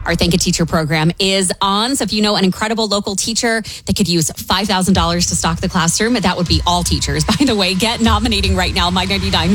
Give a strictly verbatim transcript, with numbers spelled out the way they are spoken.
Our Thank a Teacher program is on. So if you know an incredible local teacher that could use five thousand dollars to stock the classroom, that would be all teachers, by the way. Get nominating right now, My ninety-nine